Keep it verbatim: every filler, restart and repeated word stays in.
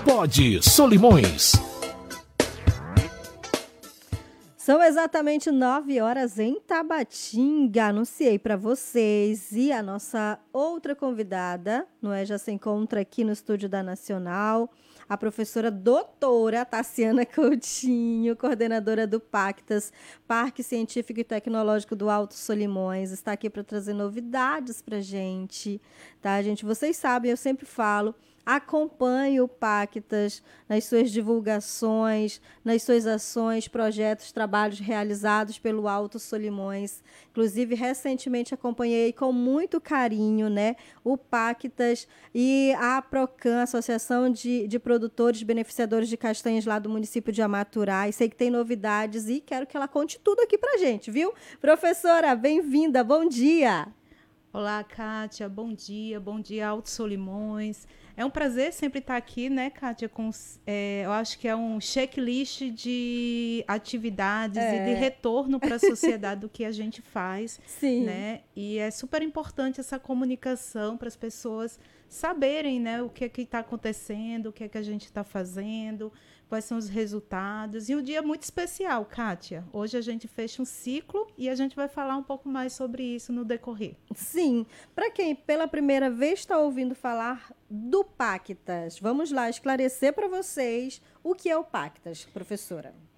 Pod Solimões. São exatamente nove horas em Tabatinga. Anunciei para vocês e a nossa outra convidada, não é? Já se encontra aqui no estúdio da Nacional, a professora doutora Tassiana Coutinho, coordenadora do Pactas, Parque Científico e Tecnológico do Alto Solimões. Está aqui para trazer novidades para a gente, tá, gente? Vocês sabem, eu sempre falo, acompanhe o Pactas nas suas divulgações, nas suas ações, projetos, trabalhos realizados pelo Alto Solimões. Inclusive, recentemente acompanhei com muito carinho, né, o Pactas e a Procan, Associação de, de Produtores Beneficiadores de Castanhas lá do município de Amaturá. E sei que tem novidades e quero que ela conte tudo aqui pra gente, viu? Professora, bem-vinda, bom dia! Olá, Kátia, bom dia, bom dia, Alto Solimões. É um prazer sempre estar aqui, né, Kátia? Com, é, eu acho que é um checklist de atividades é. e de retorno para a sociedade do que a gente faz. Sim. Né? E é super importante essa comunicação para as pessoas saberem, né, o que é que está acontecendo, o que é que a gente está fazendo, quais são os resultados. E um dia muito especial, Kátia. Hoje a gente fecha um ciclo e a gente vai falar um pouco mais sobre isso no decorrer. Sim. Para quem pela primeira vez está ouvindo falar do Pactas, vamos lá esclarecer para vocês o que é o Pactas, professora.